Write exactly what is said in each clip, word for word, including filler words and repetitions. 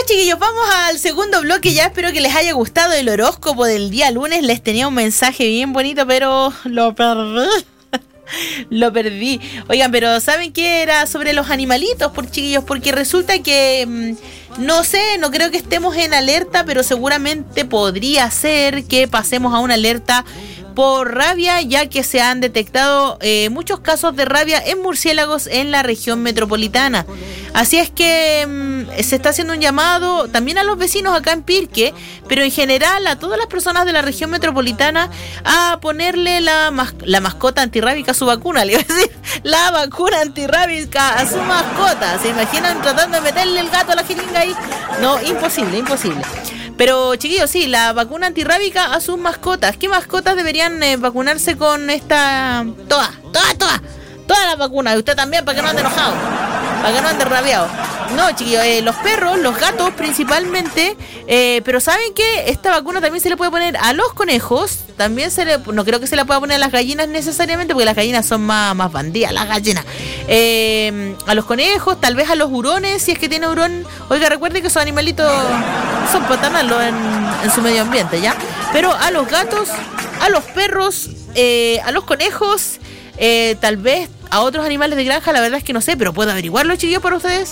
chiquillos, vamos al segundo bloque ya. Espero que les haya gustado el horóscopo del día lunes. Les tenía un mensaje bien bonito, pero lo perdí. Lo perdí. Oigan, pero ¿saben qué era sobre los animalitos, por chiquillos? Porque resulta que, mmm, no sé, no creo que estemos en alerta, pero seguramente podría ser que pasemos a una alerta por rabia, ya que se han detectado eh, muchos casos de rabia en murciélagos en la región metropolitana. Así es que mmm, se está haciendo un llamado también a los vecinos acá en Pirque, pero en general a todas las personas de la región metropolitana a ponerle la, mas- la mascota antirrábica a su vacuna, le iba a decir, la vacuna antirrábica a su mascota. ¿Se imaginan tratando de meterle el gato a la jeringa ahí? No, imposible, imposible. Pero chiquillos, sí, la vacuna antirrábica a sus mascotas. ¿Qué mascotas deberían eh, vacunarse con esta? Todas, todas, todas. Todas las vacunas. Y usted también, para que no ande enojado. Para que no ande rabiado. No, chiquillos, eh, los perros, los gatos principalmente. Eh, pero ¿saben qué? Esta vacuna también se le puede poner a los conejos. También se le... No creo que se la pueda poner a las gallinas necesariamente, porque las gallinas son más, más bandidas, las gallinas. Eh, a los conejos, tal vez a los hurones, si es que tiene hurón. Oiga, recuerde que esos animalitos son para tenerlos en, en su medio ambiente, ¿ya? Pero a los gatos, a los perros, eh, a los conejos, eh, tal vez a otros animales de granja, la verdad es que no sé, pero puedo averiguarlo, chiquillos, para ustedes.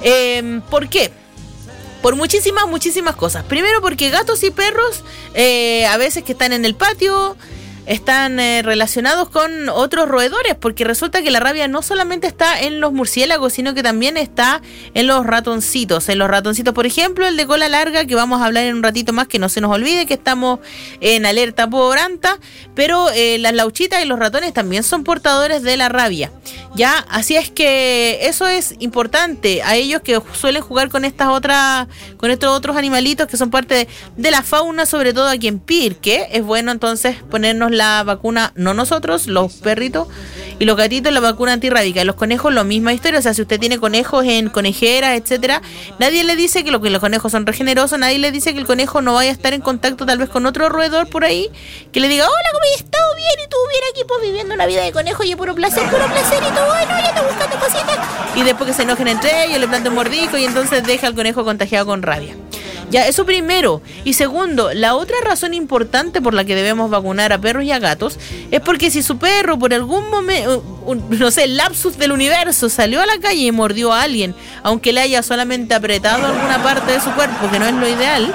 Eh, ¿Por qué? Por muchísimas, muchísimas cosas. Primero porque gatos y perros, eh, a veces que están en el patio, están eh, relacionados con otros roedores, porque resulta que la rabia no solamente está en los murciélagos, sino que también está en los ratoncitos. En los ratoncitos, por ejemplo, el de cola larga, que vamos a hablar en un ratito más, que no se nos olvide que estamos en alerta por anta, pero eh, las lauchitas y los ratones también son portadores de la rabia, ¿ya? Así es que eso es importante a ellos que suelen jugar con estas otras, con estos otros animalitos que son parte de, de la fauna, sobre todo aquí en Pirque. Es bueno entonces ponernos la vacuna, no nosotros, los perritos y los gatitos, la vacuna antirrábica. Los conejos, la misma historia. O sea, si usted tiene conejos en conejeras, etcétera, nadie le dice que, lo, que los conejos son regenerosos, nadie le dice que el conejo no vaya a estar en contacto tal vez con otro roedor por ahí que le diga, hola, ¿cómo has estado? Bien, y tú bien aquí pues viviendo una vida de conejo y es puro placer, puro placer, y tú, bueno, ya está buscando cositas. Y después que se enojen entre ellos, le planten un mordisco y entonces deja al conejo contagiado con rabia. Ya, eso primero. Y segundo, la otra razón importante por la que debemos vacunar a perros y a gatos es porque si su perro por algún momento, no sé, lapsus del universo, salió a la calle y mordió a alguien, aunque le haya solamente apretado alguna parte de su cuerpo, que no es lo ideal,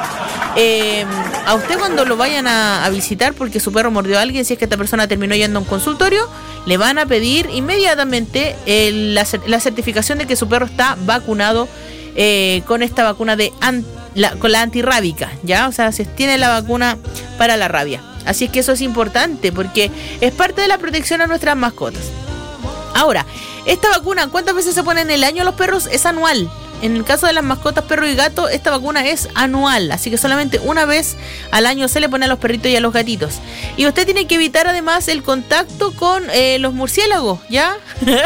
eh, a usted cuando lo vayan a, a visitar porque su perro mordió a alguien, si es que esta persona terminó yendo a un consultorio, le van a pedir inmediatamente el, la, la certificación de que su perro está vacunado eh, con esta vacuna de anti La, con la antirrábica, ¿ya? O sea, se tiene la vacuna para la rabia. Así es que eso es importante porque es parte de la protección a nuestras mascotas. Ahora, esta vacuna, ¿cuántas veces se pone en el año a los perros? Es anual. En el caso de las mascotas perro y gato, esta vacuna es anual, así que solamente una vez al año se le pone a los perritos y a los gatitos. Y usted tiene que evitar además el contacto con eh, los murciélagos, ¿ya?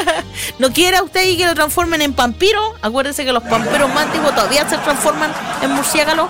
No quiera usted ahí que lo transformen en vampiro. Acuérdese que los vampiros más antiguos todavía se transforman en murciélagos.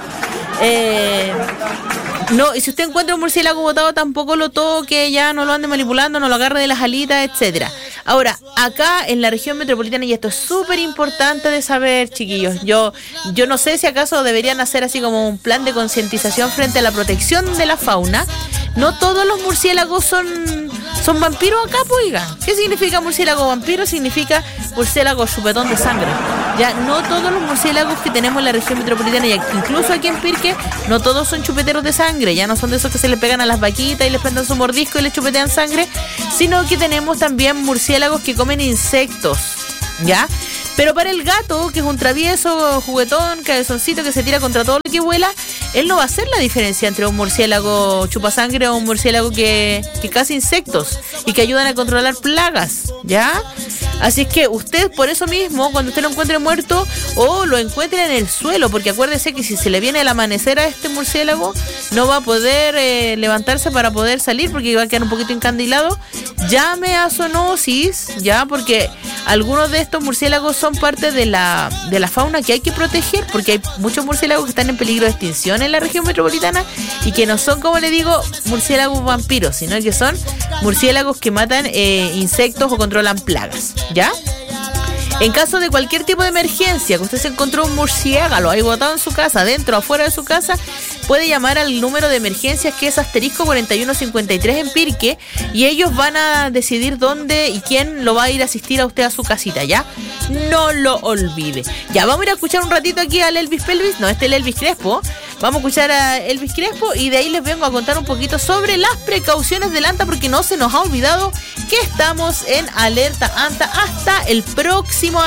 Eh, no, y si usted encuentra un murciélago botado, tampoco lo toque, ya no lo ande manipulando, no lo agarre de las alitas, etcétera. Ahora, acá en la región metropolitana, y esto es súper importante de saber, chiquillos, yo, yo no sé si acaso deberían hacer así como un plan de concientización frente a la protección de la fauna. No todos los murciélagos son, son vampiros acá, pues, oiga. ¿Qué significa murciélago vampiro? Significa murciélago chupetón de sangre. Ya, no todos los murciélagos que tenemos en la región metropolitana, y incluso aquí en Pirque, no todos son chupeteros de sangre. Ya no son de esos que se le pegan a las vaquitas y les plantan su mordisco y les chupetean sangre, sino que tenemos también murciélagos que comen insectos, ¿ya? Pero para el gato, que es un travieso, juguetón, cabezoncito que se tira contra todo lo que vuela, él no va a hacer la diferencia entre un murciélago chupasangre o un murciélago que, que caza insectos y que ayudan a controlar plagas, ¿ya? Así es que usted, por eso mismo, cuando usted lo encuentre muerto o lo encuentre en el suelo, porque acuérdese que si se le viene el amanecer a este murciélago, no va a poder eh, levantarse para poder salir porque va a quedar un poquito encandilado, llame a zoonosis, ¿ya? Porque algunos de estos murciélagos son parte de la, de la fauna que hay que proteger, porque hay muchos murciélagos que están en peligro de extinción en la región metropolitana y que no son, como le digo, murciélagos vampiros, sino que son murciélagos que matan eh, insectos o controlan plagas, ¿ya? En caso de cualquier tipo de emergencia, que usted se encontró un murciélago ahí botado en su casa, dentro o afuera de su casa, puede llamar al número de emergencias que es asterisco cuarenta y uno cincuenta y tres en Pirque, y ellos van a decidir dónde y quién lo va a ir a asistir a usted a su casita, ¿ya? No lo olvide. Ya, vamos a ir a escuchar un ratito aquí al Elvis Pelvis, no, este es el Elvis Crespo. Vamos a escuchar a Elvis Crespo y de ahí les vengo a contar un poquito sobre las precauciones del ANTA, porque no se nos ha olvidado que estamos en alerta ANTA hasta el próximo año.